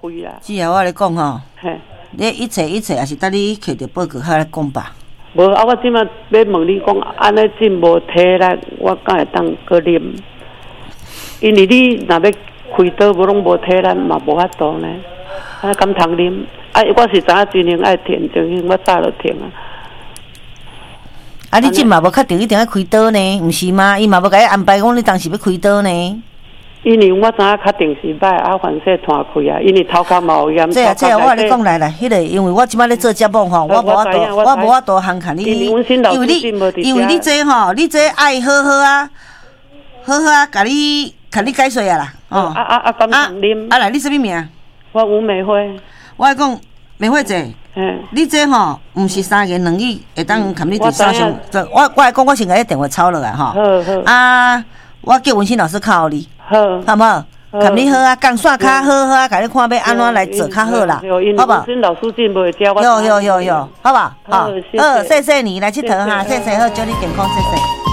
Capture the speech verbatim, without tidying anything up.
开啦。 是啊，我咧讲吼， 嘿， 你一切一切也是等你摕着报告好来讲吧。 无啊，我即马要问你讲，安尼真无体力，我敢会当搁啉？因为你若要开刀，无拢无体力，嘛无法度呢。啊，敢通啉？啊，我是知影真灵爱停，真灵我早就停啊。 啊，你即嘛无确定一定要开刀呢，毋是吗？伊嘛无甲你安排讲你当时要开刀呢。 因为我知影确定是歹，啊，反正拖开啊，因为头壳嘛有炎。 这啊这啊，我跟你讲来来，迄个因为我即摆咧做节目吼，我无法度，我无法度通看你，因为你因为你这吼，你这爱好好啊，好好啊，甲你甲你解说啊啦， 哦。啊啊啊，敢通啉？ 啊来，你什么名？ 我吴美惠。 我讲美惠姐， 嗯， 你这吼毋是三言两语会当含你伫手上，我我来讲，我先甲你电话抄落来吼。 好好。 啊，我叫文心老师考你。好，好无？含你好啊，讲煞较好好啊，甲你看要安怎来做较好啦，好不好？ 老师真袂教我。 有有有有，好不好？好，好，谢谢你来佚佗哈，谢谢，好，祝你健康，谢谢。